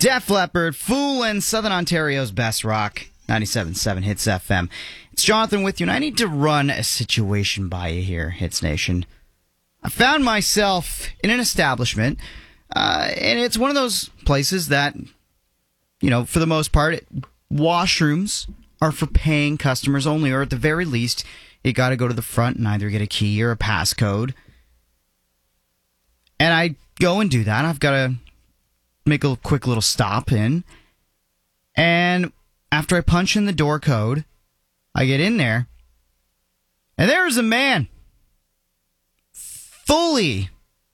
Def Leppard, Fool, and Southern Ontario's best rock, 97.7 Hits FM. It's Jonathan with you, and I need to run a situation by you here, Hits Nation. I found myself in an establishment, and it's one of those places that, you know, for the most part, washrooms are for paying customers only, or at the very least, you got to go to the front and either get a key or a passcode. And I go and do that. I've got to make a quick little stop in. And after I punch in the door code, I get in there, and there's a man fully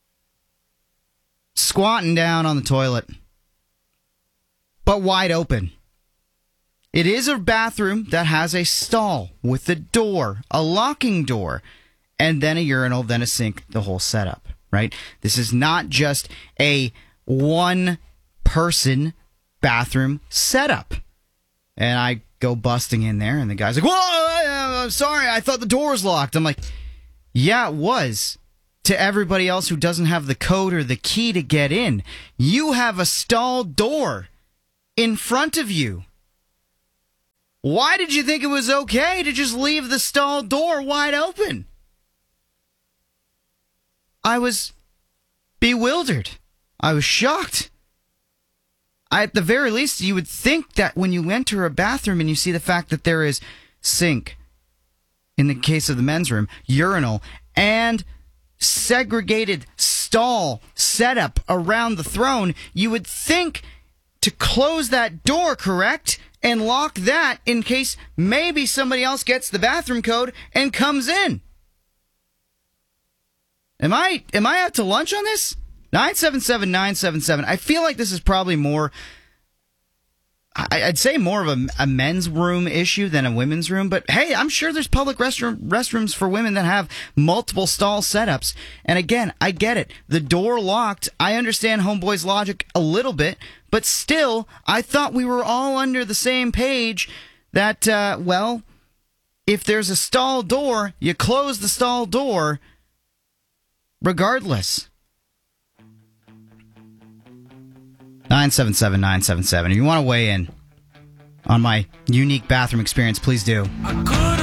squatting down on the toilet, but wide open. It is a bathroom that has a stall with a door, a locking door, and then a urinal, then a sink, the whole setup, right? This is not just a one-person bathroom setup. And I go busting in there, and the guy's like, "Whoa, I'm sorry, I thought the door was locked." I'm like, yeah, it was. To everybody else who doesn't have the code or the key to get in, you have a stall door in front of you. Why did you think it was okay to just leave the stall door wide open? I was bewildered. I was shocked. At the very least, you would think that when you enter a bathroom and you see the fact that there is sink, in the case of the men's room, urinal, and segregated stall setup around the throne, you would think to close that door, correct? And lock that in case maybe somebody else gets the bathroom code and comes in. Am I out to lunch on this? 977-977. I feel like this is probably more, I'd say more of a men's room issue than a women's room. But hey, I'm sure there's public restrooms for women that have multiple stall setups. And again, I get it. The door locked. I understand Homeboy's logic a little bit. But still, I thought we were all under the same page that, well, if there's a stall door, you close the stall door regardless. 977-977. If you want to weigh in on my unique bathroom experience, please do.